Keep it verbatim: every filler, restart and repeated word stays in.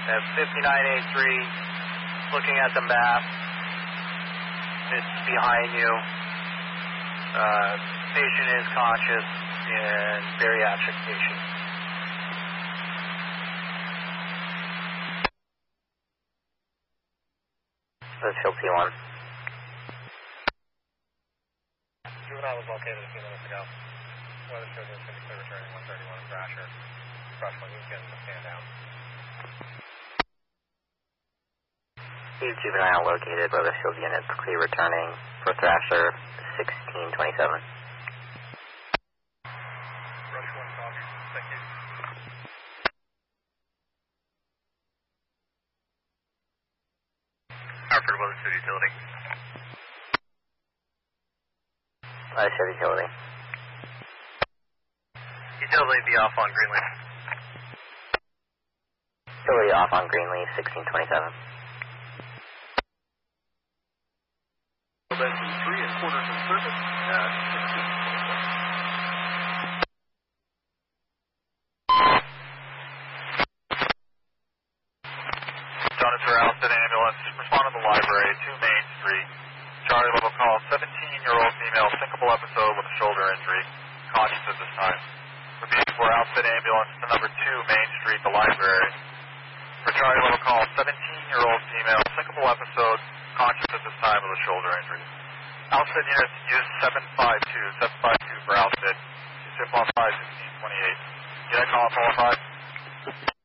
At fifty-nine eighty-three, looking at the map, it's behind you. Uh, patient is conscious and bariatric patient. Let's field T one. Juvenile was located a few minutes ago. Weather shows it's going to be clear returning one thirty-one Thrasher. Crush one, he's getting the stand down. Steve Juvenile located, weather shield units clear returning for Thrasher sixteen twenty-seven. Rush one, copy. Thank you. Hartford, Weather City Utility. Weather shield utility. Utility be off on Greenleaf. Utility off on Greenleaf sixteen twenty-seven. Three and quarters in service at sixteen twenty-seven. Jonathan Rouse, City Ambulance, respond to the library, two Main Street. Charlie level call, seventeen-year-old female, syncopal episode with a shoulder injury, conscious at this time. Repeat, we're outfit ambulance to number two Main Street, the library. For Charlie level call, seventeen-year-old female, syncopal episode, conscious at this time with a shoulder injury. Outfit units use seven five two, seven five two for outfit. Ship on five sixteen twenty-eight. Get a call, qualified.